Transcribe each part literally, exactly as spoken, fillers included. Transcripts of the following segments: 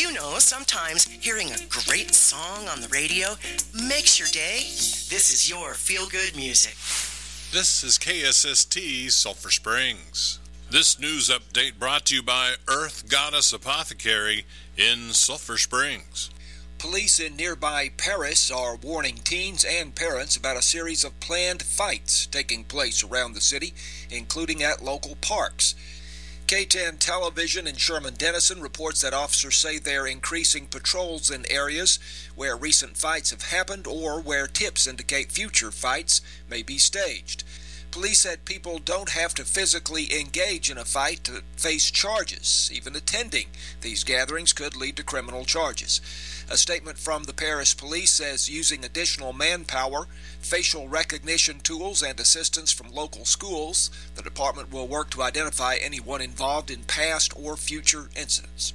You know, sometimes hearing a great song on the radio makes your day. This is your feel-good music. This is K S S T Sulphur Springs. This news update brought to you by Earth Goddess Apothecary in Sulphur Springs. Police in nearby Paris are warning teens and parents about a series of planned fights taking place around the city, including at local parks. K ten Television in Sherman-Denison reports that officers say they're increasing patrols in areas where recent fights have happened or where tips indicate future fights may be staged. Police said people don't have to physically engage in a fight to face charges. Even attending these gatherings could lead to criminal charges. A statement from the Paris police says using additional manpower, facial recognition tools, and assistance from local schools, the department will work to identify anyone involved in past or future incidents.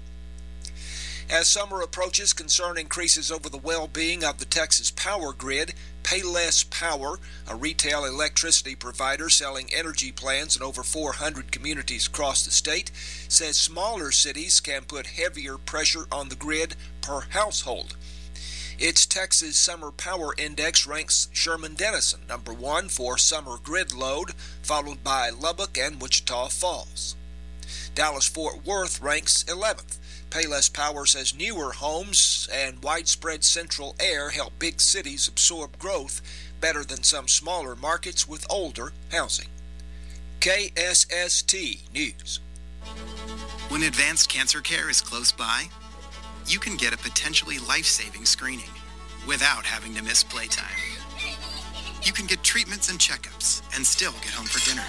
As summer approaches, concern increases over the well-being of the Texas power grid. Payless Power, a retail electricity provider selling energy plans in over four hundred communities across the state, says smaller cities can put heavier pressure on the grid per household. Its Texas Summer Power Index ranks Sherman-Denison number one for summer grid load, followed by Lubbock and Wichita Falls. Dallas-Fort Worth ranks eleventh. Payless Power says newer homes and widespread central air help big cities absorb growth better than some smaller markets with older housing. K S S T News. When advanced cancer care is close by, you can get a potentially life-saving screening without having to miss playtime. You can get treatments and checkups and still get home for dinner.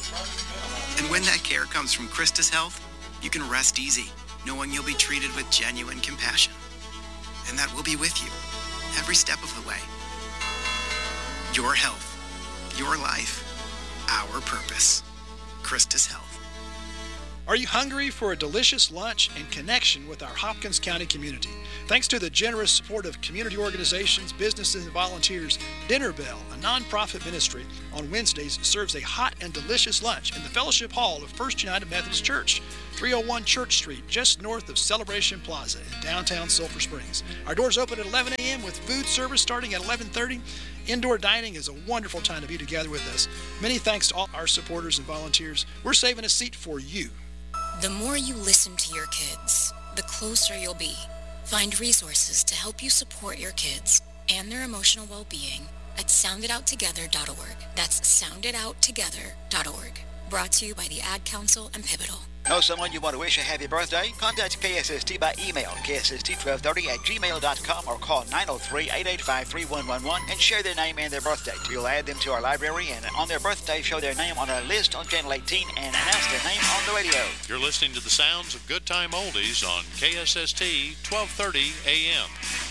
And when that care comes from Christus Health, you can rest easy, knowing you'll be treated with genuine compassion, and that we'll be with you every step of the way. Your health, your life, our purpose. Christus Health. Are you hungry for a delicious lunch in connection with our Hopkins County community? Thanks to the generous support of community organizations, businesses, and volunteers, Dinner Bell, a nonprofit ministry, on Wednesdays serves a hot and delicious lunch in the Fellowship Hall of First United Methodist Church, three oh one Church Street, just north of Celebration Plaza in downtown Sulphur Springs. Our doors open at eleven a.m. with food service starting at eleven thirty. Indoor dining is a wonderful time to be together with us. Many thanks to all our supporters and volunteers. We're saving a seat for you. The more you listen to your kids, the closer you'll be. Find resources to help you support your kids and their emotional well-being at sound it out together dot org. That's sound it out together dot org. Brought to you by the Ad Council and Pivotal. Know someone you want to wish a happy birthday? Contact K S S T by email, K S S T twelve thirty at gmail dot com, or call nine oh three, eight eight five, three one one one and share their name and their birthday. We'll add them to our library, and on their birthday, show their name on a list on Channel eighteen and announce their name on the radio. You're listening to the sounds of Good Time Oldies on K S S T twelve thirty A M.